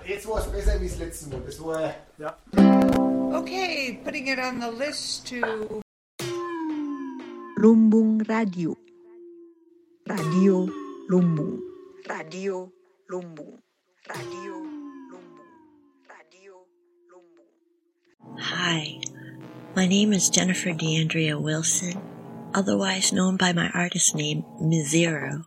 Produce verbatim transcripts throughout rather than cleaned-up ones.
Jetzt war es besser wie das letzte Mal. Das war... Ja. Okay, putting it on the list to... Lumbung Radio. Radio Lumbung. Radio Lumbung. Radio Lumbung. Radio Lumbung. Hi, my name is Jennifer DeAndrea Wilson, otherwise known by my artist name, Mizero.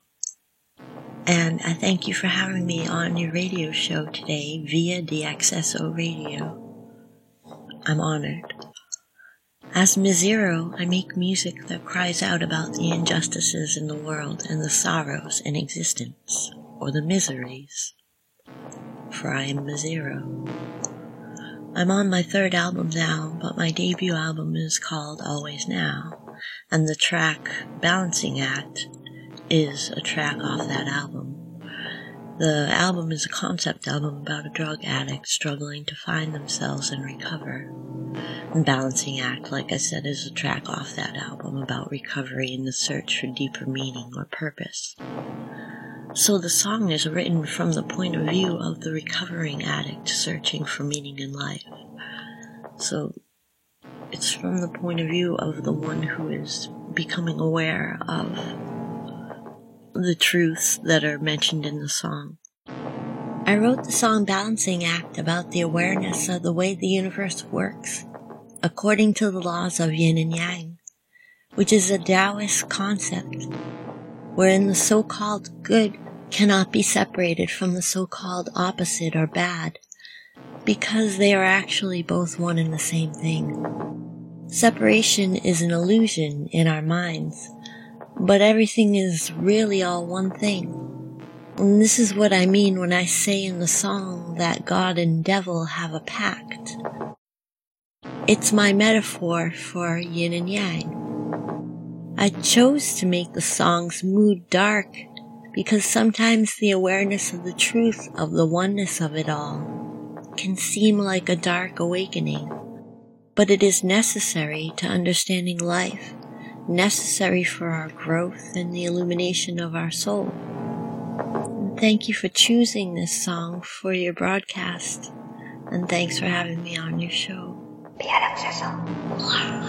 And I thank you for having me on your radio show today via D X S O Radio. I'm honored. As Mizero, I make music that cries out about the injustices in the world and the sorrows in existence, or the miseries. For I am Mizero. I'm on my third album now, but my debut album is called Always Now, and the track Balancing Act is a track off that album. The album is a concept album about a drug addict struggling to find themselves and recover. And Balancing Act, like I said, is a track off that album about recovery and the search for deeper meaning or purpose. So the song is written from the point of view of the recovering addict searching for meaning in life. So it's from the point of view of the one who is becoming aware of the truths that are mentioned in the song. I wrote the song Balancing Act about the awareness of the way the universe works, according to the laws of yin and yang, which is a Taoist concept, wherein the so-called good cannot be separated from the so-called opposite or bad, because they are actually both one and the same thing. Separation is an illusion in our minds, but everything is really all one thing. And this is what I mean when I say in the song that God and devil have a pact. It's my metaphor for yin and yang. I chose to make the song's mood dark because sometimes the awareness of the truth of the oneness of it all can seem like a dark awakening, but it is necessary to understanding life, necessary for our growth and the illumination of our soul. And thank you for choosing this song for your broadcast, and thanks for having me on your show.